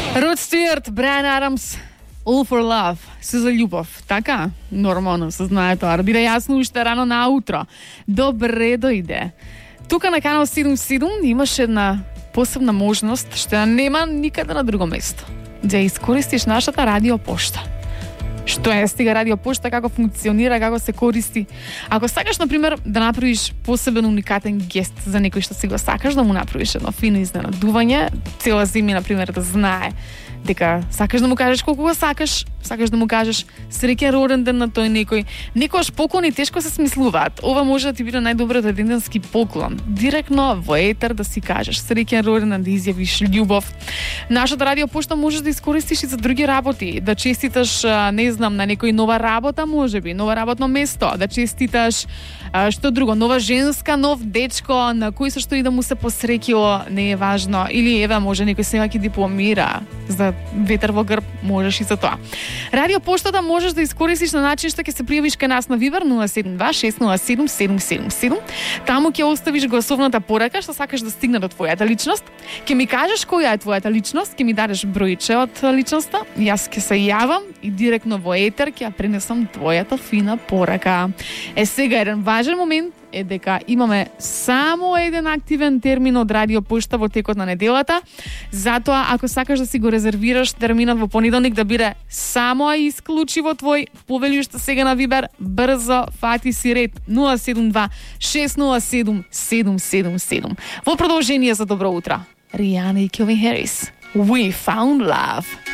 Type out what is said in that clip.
Rod Stewart, Bryan Adams, All for Love, се за љубов. Така, нормално се знае тоа. Да биде јасно уште рано наутро. Добре дојде. Тука на канал 77 имаш една посебна можност што ја нема никаде на друго место. Да искористиш нашата радиопошта. Што е стига радиопошта, како функционира, како се користи. Ако сакаш, например, да направиш посебен уникатен гест за некој што си го сакаш, да му направиш едно фино изненадување, цела земја, например, да знае дека сакаш да му кажеш колку го сакаш да му кажеш среќен роден ден на тој некој. Некојаш поклони тешко се смислуваат. Ова може да ти биде најдобриот денденски поклон. Директно во етер да си кажеш среќен роден ден, да изјавиш љубов. Нашата радиопошта можеш да искористиш и за други работи, да честиташ, не знам, на некој нова работа, можеби, ново работно место, да честиташ што друго, нова женска, нов дечко, на кој со што и да му се посреќило, не е важно, или еве може некој сега ќе дипломира, за ветер во грб, можеш и за тоа. Радиопоштата можеш да искористиш на начин што ќе се пријавиш кај нас на Viber 072-607-777. Таму ќе оставиш гласовната порака што сакаш да стигне до твојата личност. Ќе ми кажеш која е твојата личност, ќе ми дадеш бројче од личноста, јас ќе се јавам и директно во етер ќе ја пренесам твојата фина порака. Сега еден важен момент е дека имаме само еден активен термин од радиопошта во текот на неделата. Затоа, ако сакаш да си го резервираш терминот во понеделник да биде само и исклучиво твој, повели уште сега на Вибер, брзо фати си ред 072-607-777. Во продолжение за добро утро, Ријана и Келвин Харис, We Found Love.